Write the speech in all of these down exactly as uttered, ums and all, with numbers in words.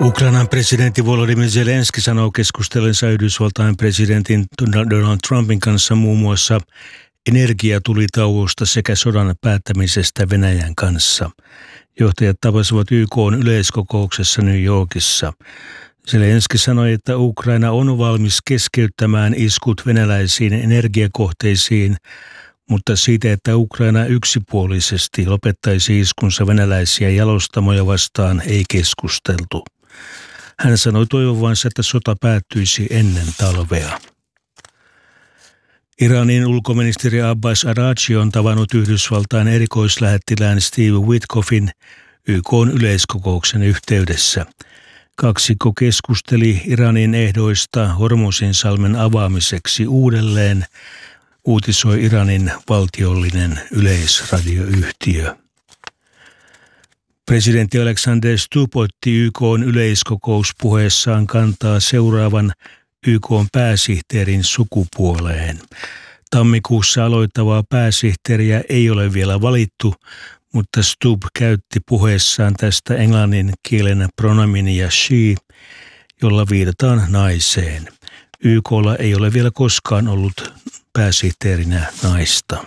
Ukrainan presidentti Volodymyr Zelenski sanoo keskustelensa Yhdysvaltain presidentin Donald Trumpin kanssa muun muassa energiatulitauosta sekä sodan päättämisestä Venäjän kanssa. Johtajat tapasivat Y K:n yleiskokouksessa New Yorkissa. Zelenski sanoi, että Ukraina on valmis keskeyttämään iskut venäläisiin energiakohteisiin, mutta siitä, että Ukraina yksipuolisesti lopettaisi iskunsa venäläisiä jalostamoja vastaan, ei keskusteltu. Hän sanoi toivovansa, että sota päättyisi ennen talvea. Iranin ulkoministeri Abbas Araghchi on tavannut Yhdysvaltain erikoislähettilään Steve Witkoffin Y K:n yleiskokouksen yhteydessä. Kaksikko keskusteli Iranin ehdoista Hormuzinsalmen avaamiseksi uudelleen, uutisoi Iranin valtiollinen yleisradioyhtiö. Presidentti Alexander Stubb otti Y K:n yleiskokouspuheessaan kantaa seuraavan Y K:n pääsihteerin sukupuoleen. Tammikuussa aloittavaa pääsihteeriä ei ole vielä valittu, mutta Stubb käytti puheessaan tästä englannin kielen pronominia she, jolla viitataan naiseen. Y K:lla ei ole vielä koskaan ollut pääsihteerinä naista.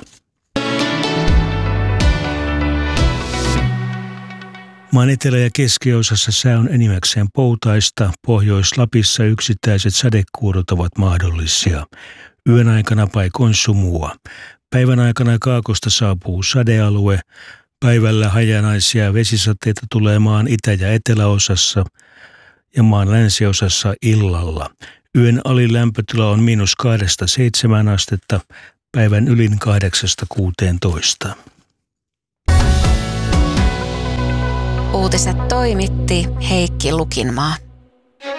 Maan etelä- ja keskiosassa sää on enimmäkseen poutaista. Pohjois-Lapissa yksittäiset sadekuurot ovat mahdollisia. Yön aikana paikoin sumua. Päivän aikana kaakosta saapuu sadealue. Päivällä hajanaisia vesisateita tulee maan itä- ja eteläosassa ja maan länsiosassa illalla. Yön alin lämpötila on miinus kahdesta seitsemään astetta, päivän ylin kahdeksasta kuuteentoista. Uutiset toimitti Heikki Lukinmaa.